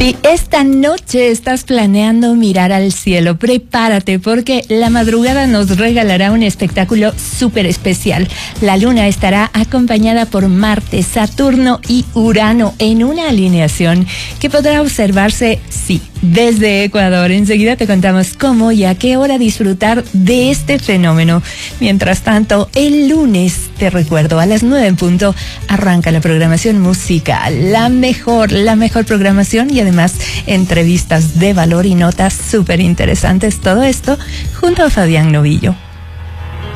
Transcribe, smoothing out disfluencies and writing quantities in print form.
Si esta noche estás planeando mirar al cielo, prepárate porque la madrugada nos regalará un espectáculo súper especial. La luna estará acompañada por Marte, Saturno y Urano en una alineación que podrá observarse, sí, desde Ecuador. Enseguida te contamos cómo y a qué hora disfrutar de este fenómeno. Mientras tanto, el lunes, te recuerdo, a las 9 en punto, arranca la programación musical, la mejor programación y además entrevistas de valor y notas súper interesantes. Todo esto junto a Fabián Novillo.